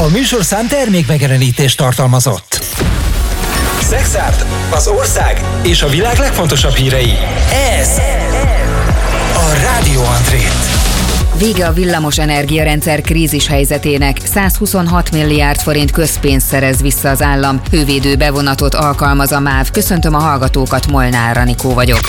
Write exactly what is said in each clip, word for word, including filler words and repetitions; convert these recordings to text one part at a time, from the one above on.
műsorszám termék megjelenítést tartalmazott. Szexárd, az ország és a világ legfontosabb hírei. Ez a Rádió Andrét. Vége a villamos energiarendszer krízis helyzetének. százhuszonhat milliárd forint közpénzt szerez vissza az állam. Hővédő bevonatot alkalmaz a MÁV. Köszöntöm a hallgatókat, Molnár Anikó vagyok.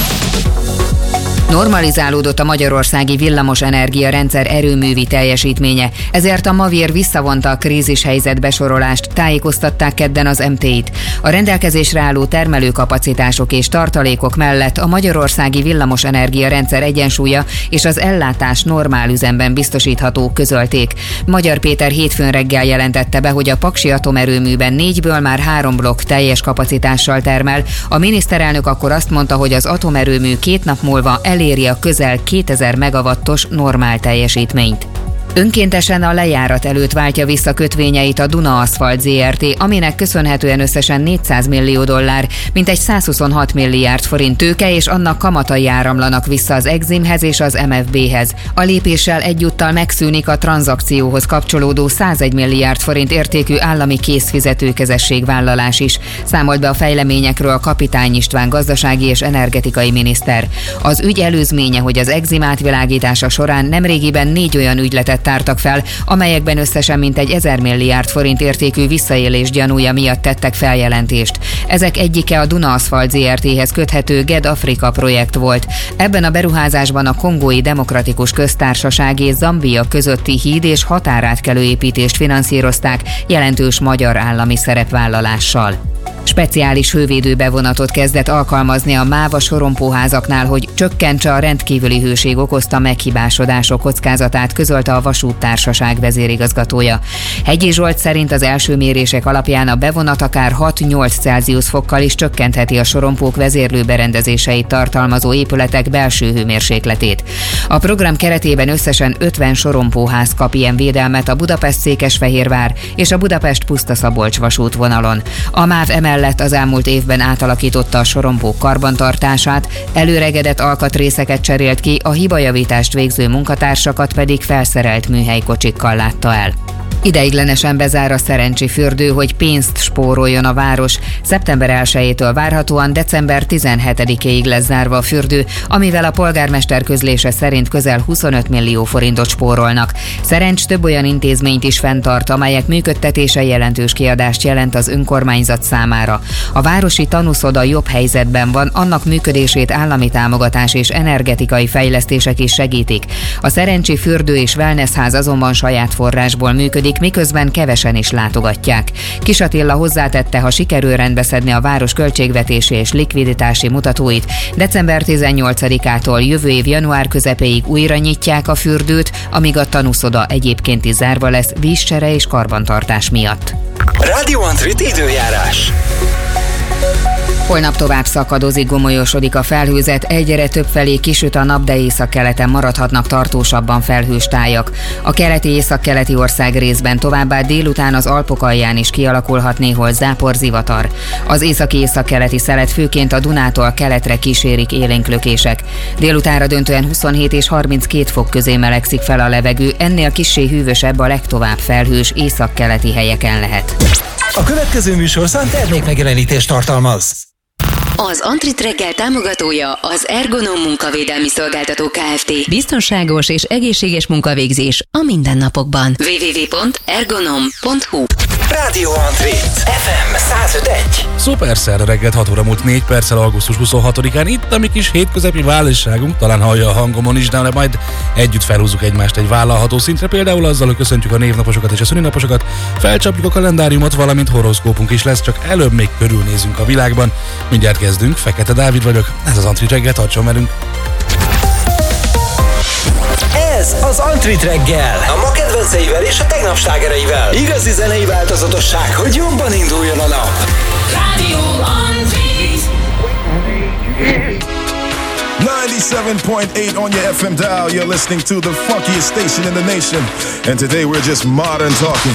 Normalizálódott a magyarországi villamos energiarendszer erőművi teljesítménye, ezért a Mavér visszavonta a krízis helyzet besorolást, tájékoztatták kedden az em té i-t. A rendelkezésre álló termelőkapacitások és tartalékok mellett a magyarországi villamos energiarendszer egyensúlya és az ellátás normál üzemben biztosítható, közölték. Magyar Péter hétfőn reggel jelentette be, hogy a paksi atomerőműben négyből már három blokk teljes kapacitással termel. A miniszterelnök akkor azt mondta, hogy az atomerőmű két nap múlva eléri a közel kétezer megawattos normál teljesítményt. Önkéntesen a lejárat előtt váltja vissza kötvényeit a Duna Aszfalt zé er té, aminek köszönhetően összesen négyszáz millió dollár, mintegy százhuszonhat milliárd forint tőke és annak kamatai áramlanak vissza az Eximhez és az em ef béhez. A lépéssel egyúttal megszűnik a tranzakcióhoz kapcsolódó százegy milliárd forint értékű állami készfizetőkezességvállalás is, számolt be a fejleményekről Kapitány István gazdasági és energetikai miniszter. Az ügy előzménye, hogy az Exim átvilágítása során nemrégiben négy olyan ügyletet tártak fel, amelyekben összesen mintegy ezer milliárd forint értékű visszaélés gyanúja miatt tettek feljelentést. Ezek egyike a Duna Aszfalt zé er té-hez köthető Ged Afrika projekt volt. Ebben a beruházásban a Kongói Demokratikus Köztársaság és Zambia közötti híd és határátkelő építést finanszírozták jelentős magyar állami szerepvállalással. Speciális hővédő bevonatot kezdett alkalmazni a MÁV a sorompóházaknál, hogy csökkentse a rendkívüli hőség okozta meghibásodások kockázatát, közölte a Vasúttársaság vezérigazgatója. Hegyi Zsolt szerint az első mérések alapján a bevonat akár hat-nyolc Celsius fokkal is csökkentheti a sorompók vezérlőberendezéseit tartalmazó épületek belső hőmérsékletét. A program keretében összesen ötven sorompóház kap ilyen védelmet a Budapest-Székesfehérvár és a Budapest-Puszta-Szabolcs vasútvonalon. A MÁV emellett az elmúlt évben átalakította a sorompók karbantartását, előregedett alkatrészeket cserélt ki, a hibajavítást végző munkatársakat pedig felszerelt műhelykocsikkal látta el. Ideiglenesen bezár a Szerencsi fürdő, hogy pénzt spóroljon a város. szeptember elsejétől várhatóan december tizenhetedikéig lesz zárva a fürdő, amivel a polgármester közlése szerint közel huszonöt millió forintot spórolnak. Szerencs több olyan intézményt is fenntart, amelyek működtetése jelentős kiadást jelent az önkormányzat számára. A városi tanúszoda jobb helyzetben van, annak működését állami támogatás és energetikai fejlesztések is segítik. A Szerencsi fürdő és wellnessház azonban saját forrásból működik, miközben kevesen is látogatják. Kis Attila hozzátette, ha sikerül rendbeszedni a város költségvetési és likviditási mutatóit, december tizennyolcadikától jövő év január közepéig újra nyitják a fürdőt, amíg a tanúszoda egyébként is zárva lesz vízcsere és karbantartás miatt. Rádió Andrét időjárás. Holnap tovább szakadozik, gomolyosodik a felhőzet, egyre több felé kisüt a nap, de északkeleten maradhatnak tartósabban felhős tájak. A keleti északkeleti ország részben továbbá délután az Alpok alján is kialakulhat néhol záporzivatar. Az északi északkeleti szelet főként a Dunától keletre kísérik élénk lökések. Délutánra döntően huszonhét és harminckét fok közé melegszik fel a levegő, ennél kissé hűvösebb, a legtovább felhős északkeleti helyeken lehet. A következő műsorszám termék megjelenítést tartalmaz. Az Antrit reggel támogatója az Ergonom munkavédelmi szolgáltató Kft. Biztonságos és egészséges munkavégzés a mindennapokban. double-u double-u double-u pont ergonom pont hu Rádió Andrét, ef em száz öt egy. Szuperszerda reggelt, hat óra múlt négy perccel, augusztus huszonhatodikán. Itt a mi kis hétköznapi válságunk, talán hallja a hangomon is, de majd együtt felhúzzuk egymást egy vállalható szintre, például azzal, hogy köszöntjük a névnaposokat és a szülinaposokat, felcsapjuk a kalendáriumot, valamint horoszkópunk is lesz, csak előbb még körülnézünk a világban. Mindjárt kezdünk, Fekete Dávid vagyok, ez az Antrit reggel, tartson velünk! Ez az Antrit reggel, a ma kedvenceivel és a tegnap slágereivel. Igazi zenei változatosság, hogy jobban induljon a nap. Rádió Antrit. ninety-seven point eight on your F M dial. You're listening to the funkiest station in the nation. And today we're just modern talking.